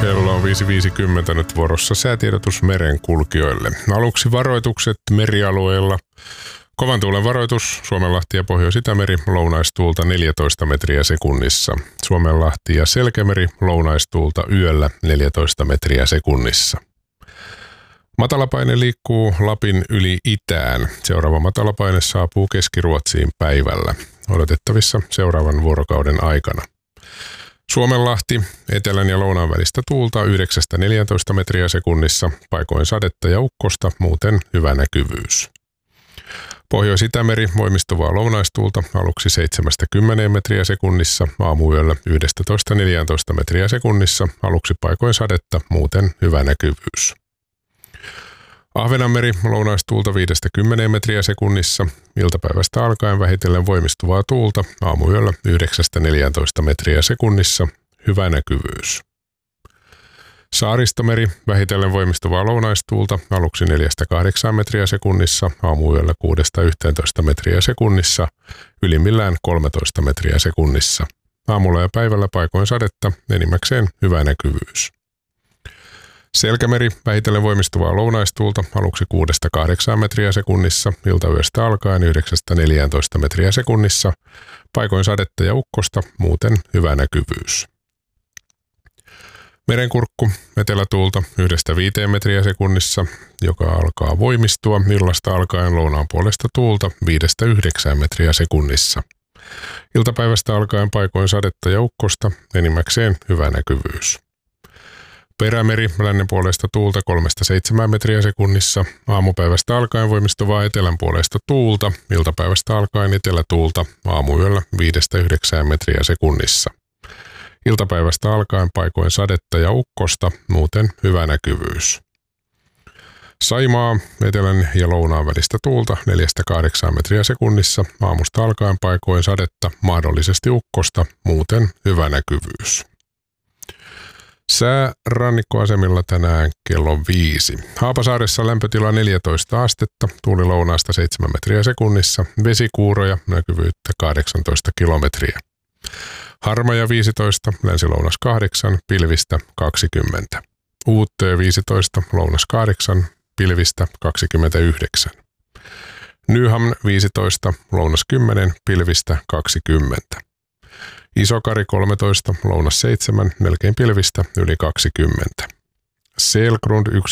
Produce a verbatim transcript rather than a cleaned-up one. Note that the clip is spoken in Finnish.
Kello on viisi viisikymmentä nyt vuorossa säätiedotus merenkulkijoille. Aluksi varoitukset merialueilla. Kovan tuulen varoitus Suomenlahti ja Pohjois-Itämeri lounaistuulta neljätoista metriä sekunnissa. Suomenlahti ja Selkämeri lounaistuulta yöllä neljätoista metriä sekunnissa. Matalapaine liikkuu Lapin yli itään. Seuraava matalapaine saapuu Keski-Ruotsiin päivällä. Odotettavissa seuraavan vuorokauden aikana. Suomenlahti, etelän ja lounaan välistä tuulta yhdeksästä neljääntoista metriä sekunnissa, paikoin sadetta ja ukkosta, muuten hyvä näkyvyys. Pohjois-Itämeri voimistuvaa lounaistuulta aluksi seitsemästä kymmeneen metriä sekunnissa, aamuyöllä yksitoista neljääntoista metriä sekunnissa, aluksi paikoin sadetta, muuten hyvä näkyvyys. Ahvenanmeri lounaistuulta viidestä kymmeneen metriä sekunnissa, iltapäivästä alkaen vähitellen voimistuvaa tuulta, aamuyöllä yhdeksästä neljääntoista metriä sekunnissa, hyvä näkyvyys. Saaristomeri vähitellen voimistuvaa lounaistuulta, aluksi neljästä kahdeksaan metriä sekunnissa, aamuyöllä kuudesta yhteentoista metriä sekunnissa, ylimmillään kolmetoista metriä sekunnissa. Aamulla ja päivällä paikoin sadetta, enimmäkseen hyvä näkyvyys. Selkämeri vähitellen voimistuvaa lounaistuulta aluksi kuudesta kahdeksaan metriä sekunnissa, iltayöstä alkaen yhdeksästä neljääntoista metriä sekunnissa, paikoin sadetta ja ukkosta, muuten hyvä näkyvyys. Merenkurkku etelätuulta yhdestä viiteen metriä sekunnissa, joka alkaa voimistua illasta alkaen lounaan puolesta tuulta viidestä yhdeksään metriä sekunnissa. Iltapäivästä alkaen paikoin sadetta ja ukkosta, enimmäkseen hyvä näkyvyys. Perämeri lännen puolesta tuulta kolmesta seitsemään metriä sekunnissa, aamupäivästä alkaen voimistuvaa etelän puolesta tuulta, iltapäivästä alkaen etelätuulta, aamuyöllä viidestä yhdeksään metriä sekunnissa. Iltapäivästä alkaen paikoin sadetta ja ukkosta, muuten hyvä näkyvyys. Saimaa etelän ja lounaan välistä tuulta neljästä kahdeksaan metriä sekunnissa, aamusta alkaen paikoin sadetta, mahdollisesti ukkosta, muuten hyvä näkyvyys. Sää rannikkoasemilla tänään kello viisi. Haapasaaressa lämpötila neljätoista astetta, tuuli lounaasta seitsemän metriä sekunnissa, vesikuuroja, näkyvyyttä kahdeksantoista kilometriä. Harmaja viisitoista, länsi-lounas kahdeksan, pilvistä kaksikymmentä. Uuttöö viisitoista, lounas kahdeksan, pilvistä kaksikymmentäyhdeksän. Nyhamn viisitoista, lounas kymmenen, pilvistä kaksikymmentä. Isokari kolmetoista, lounas seitsemän, melkein pilvistä, yli kaksikymmentä. Selgrund